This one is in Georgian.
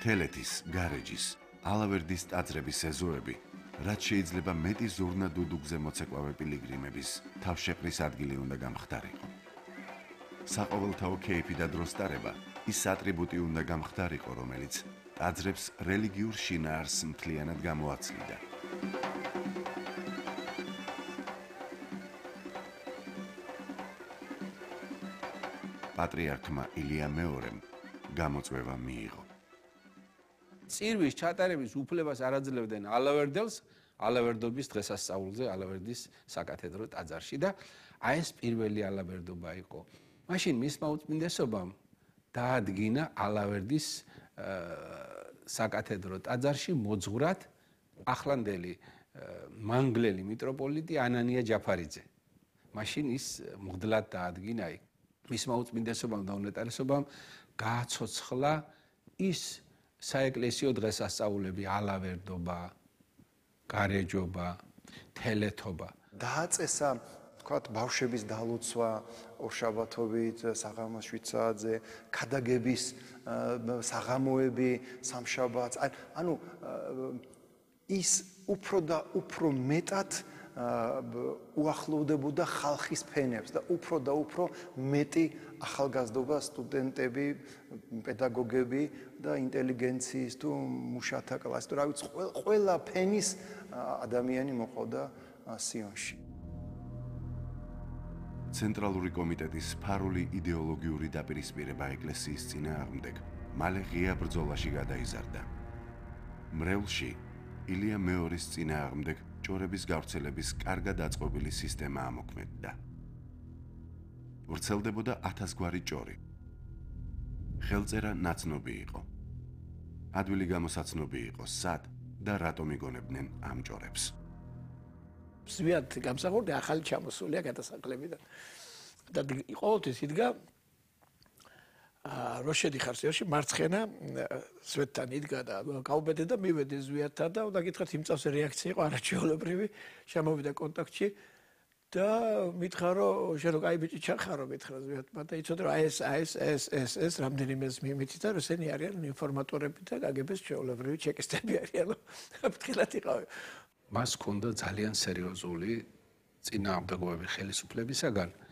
მთელეთის, გარეჯის, ალავერდის ტაძრების ეზოები, რაც შეიძლება მეტი ზურნა დუდუგზე მოცეკვავე პილიგრიმების თავშეყრის ადგილი უნდა გამხდარიყო. საყოველთაო ქეიფი და დროს ტარება ის ატრიბუტი უნდა გამხდარიყო, რომელიც ტაძრებს რელიგიურ შინაარსს მთლიანად გამოაცლიდა. პატრიარქმა ილია მეორემ გამოწვევა მიიღო. წირვის ჩატარების უფლებას არ აძლევდნენ ალავერდელს, ალავერდობის დღესასწაულზე, ალავერდის საკათედრო ტაძარში და აი ეს პირველი ალავერდობა იყო. მაშინ მისმა უწმინდესობამ დაადგინა ალავერდის საკათედრო ტაძარში მოძღვრად ახლანდელი მანგლელი მიტროპოლიტი ანანია ჯაფარიძე. მაშინ ის მღვდლად დაადგინა იქ. მისმა უწმინდესობამ და უნეტარესობამ გააცოცხლა ის საეკლესიო დღესასწაულები, ალავერდობა, გარეჯობა, თელეთობა. დააწესა თქვათ ბავშვების დალოცვა ორშაბათობით საღამოს 7 საათზე, ქადაგების საღამოები სამშაბათს. ანუ ის უფრო და უფრო მეტად უახლოვდებოდა ხალხის ფენებს და უფრო მეტი ახალგაზრდობა, სტუდენტები, პედაგოგები და ინტელიგენციის თუ მუშათა კლასი, თუ რა ვიცი, ყველა ფენის ადამიანი მოყავდა სიონში. ცენტრალური კომიტეტის ფარული იდეოლოგიური დაპირისპირება ეკლესიის წინააღმდეგ მალე ღია ბრძოლაში გადაიზარდა. მრევლში ილია მეორის წინააღმდეგ ჭორების გავრცელების კარგად აწყობილი სისტემა ამოქმედდა. ვრცელდებოდა 1000 გვარი ჭორი. ხელწერა ნაცნობი იყო. ადვილი გამოსაცნობი იყო, სად და რატომ იგონებდნენ ამ ჭორებს. ზვიად გამსახურდი ახალი ჩამოსულია გადასახლებიდან. და ყოველთვის იდგა რო შედიხარ სიონში მარცხენა სვეტთან იდგა და გავუბედე და მივედი ზვიადთან და უნდა გითხრათ იმ წავს რეაქცია იყო არაჩვეულებრივი, შემოვიდა კონტაქტში და მითხრა რომ შენ რო კაი ბიჭი ჩახარო მითხრა ზვიადმა და იცოდა რომ ეს რამდენიმე მიმითი და ესენი არიან ინფორმატორები და გაგების ჩვეულებრივი ჩეკისტები არიან. ფრთხილად იყავი. მას ჰქონდა ძალიან სერიოზული წინააღმდეგობები ხელისუფლებისაგან.